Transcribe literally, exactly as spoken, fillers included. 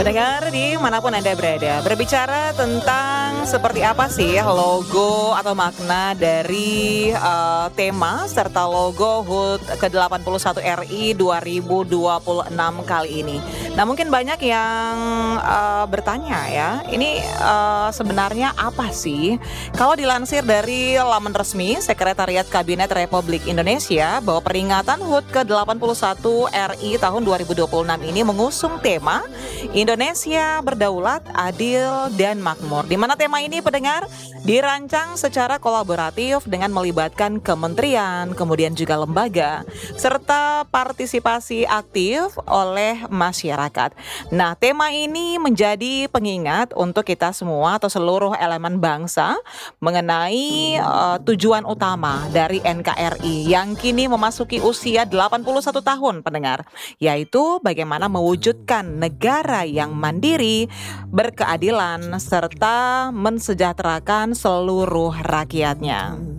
Pendengar dimanapun Anda berada, berbicara tentang seperti apa sih logo atau makna dari uh, tema serta logo H U T ke delapan puluh satu R I dua ribu dua puluh enam kali ini. Nah mungkin banyak yang uh, bertanya ya, ini uh, sebenarnya apa sih? Kalau dilansir dari laman resmi Sekretariat Kabinet Republik Indonesia bahwa peringatan H U T ke delapan puluh satu R I tahun dua ribu dua puluh enam ini mengusung tema Indonesia berdaulat, adil, dan makmur. Di mana tema ini pendengar dirancang secara kolaboratif dengan melibatkan kementerian, kemudian juga lembaga, serta partisipasi aktif oleh masyarakat. Nah, tema ini menjadi pengingat untuk kita semua atau seluruh elemen bangsa mengenai uh, tujuan utama dari N K R I yang kini memasuki usia delapan puluh satu tahun pendengar, yaitu bagaimana mewujudkan negara yang mandiri, berkeadilan, serta mensejahterakan seluruh rakyatnya.